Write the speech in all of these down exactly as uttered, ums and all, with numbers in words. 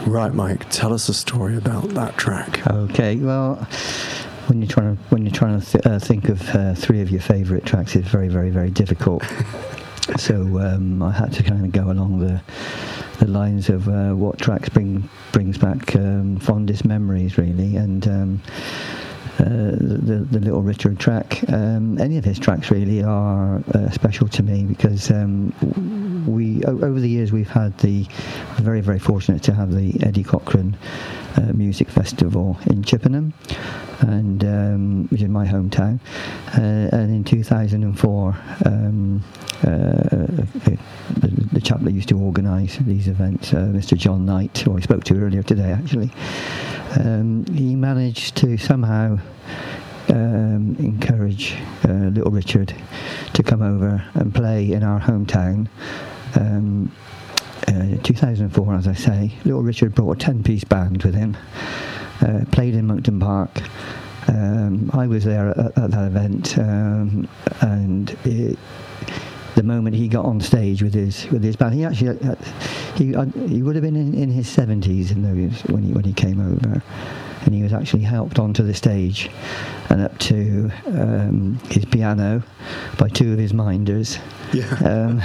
Right, Mike, tell us a story about that track. Okay, well, when you're trying to when you're trying to th- uh, think of uh, three of your favourite tracks, it's very, very, very difficult. So um, I had to kind of go along the the lines of uh, what tracks bring brings back um, fondest memories, really, and. Um, Uh, the, the Little Richard track, um, any of his tracks really are uh, special to me because um, we o- over the years we've had the very very fortunate to have the Eddie Cochran uh, Music Festival in Chippenham, and um, which is my hometown, uh, and in two thousand four um, uh, the, the chap that used to organise these events, uh, Mister John Knight, who I spoke to earlier today actually, um, he managed to somehow um, encourage uh, Little Richard to come over and play in our hometown. Um, uh, two thousand four, as I say, Little Richard brought a ten-piece band with him, uh, played in Monkton Park. Um, I was there at, at that event, um, and it, the moment he got on stage with his with his band, he actually uh, he uh, he would have been in, in his seventies in those when he when he came over, and he was actually helped onto the stage and up to um, his piano by two of his minders. Yeah. Um,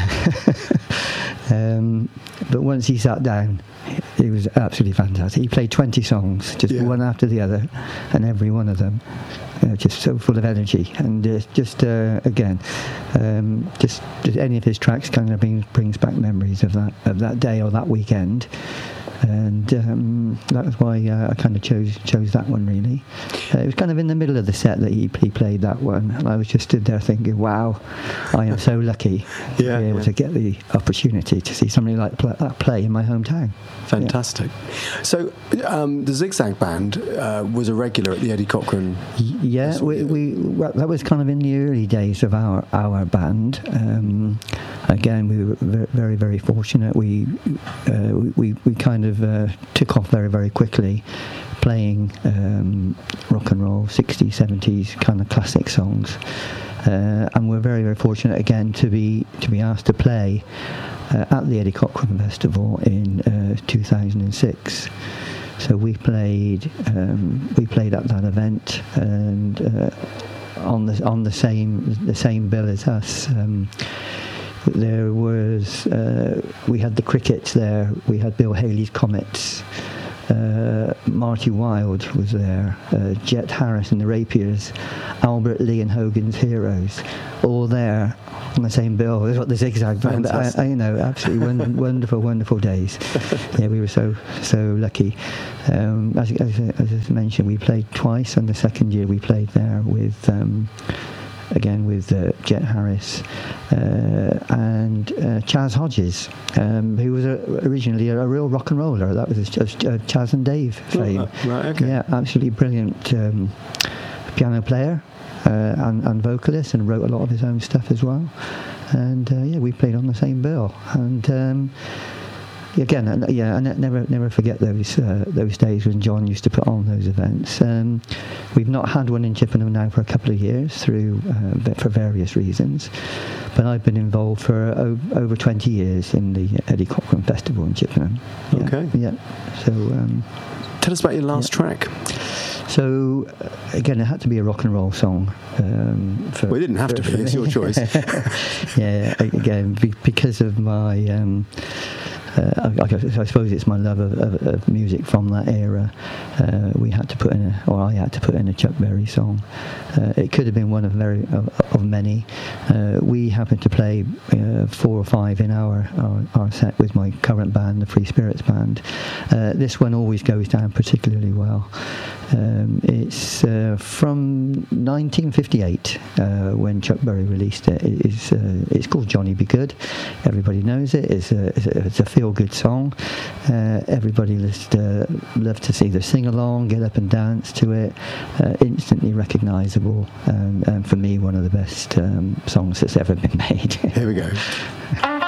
um, but once he sat down, it was absolutely fantastic. He played twenty songs, just yeah. one after the other, and every one of them uh, just so full of energy. And uh, just uh, again, um, just, just any of his tracks kind of brings, brings back memories of that of that day or that weekend. And um, that was why uh, I kind of chose chose that one, really. Uh, it was kind of in the middle of the set that he, he played that one, and I was just stood there thinking, wow, I am so lucky yeah, to be able yeah. to get the opportunity to see somebody like pl- that play in my hometown. Fantastic. Yeah. So um, the Zigzag Band uh, was a regular at the Eddie Cochran. Y- yeah, we, we well, that was kind of in the early days of our our band. Um, again, we were very very fortunate. We uh, we we kind of uh, took off very very quickly, playing um, rock and roll sixties seventies kind of classic songs, uh, and we're very very fortunate again to be to be asked to play uh, at the Eddie Cochran Festival in uh, two thousand six. So we played um, we played at that event, and uh, on the on the same the same bill as us. Um, there was uh, we had the Crickets there. We had Bill Haley's Comets. Uh, Marty Wilde was there. Uh, Jet Harris and the Rapiers. Albert Lee and Hogan's Heroes. All there on the same bill. That's what the Zigzag Band. I, I, you know, absolutely won- wonderful, wonderful days. Yeah, we were so so lucky. Um, as, as, as I mentioned, we played twice, and the second year we played there with. Um, Again with uh, Jet Harris uh, and uh, Chaz Hodges, um, who was a, originally a, a real rock and roller. That was a, a, a Chaz and Dave fame. Oh, right, okay. Yeah, absolutely brilliant um, piano player uh, and, and vocalist, and wrote a lot of his own stuff as well. And uh, yeah, we played on the same bill. And um, again, uh, yeah, I never never forget those uh, those days when John used to put on those events. Um, we've not had one in Chippenham now for a couple of years through uh, for various reasons, but I've been involved for o- over twenty years in the Eddie Cochran Festival in Chippenham. Yeah, okay. Yeah. So um, tell us about your last yeah. track. So uh, again, it had to be a rock and roll song. Um, for, well, it didn't have for, to be. It's your choice. Yeah. Again, be, because of my. Um, Uh, I, I suppose it's my love of, of, of music from that era. Uh, we had to put in, a, or I had to put in a Chuck Berry song. Uh, it could have been one of very of, of many. Uh, we happened to play uh, four or five in our, our our set with my current band, the Free Spirits Band. Uh, this one always goes down particularly well. Um, it's uh, from nineteen fifty-eight uh, when Chuck Berry released it. It is, uh, it's called Johnny Be Good. Everybody knows it. It's a, it's a, it's a feel-good song. Uh, everybody just uh, loves to either sing along, get up and dance to it. Uh, instantly recognisable, and, and for me, one of the best um, songs that's ever been made. Here we go.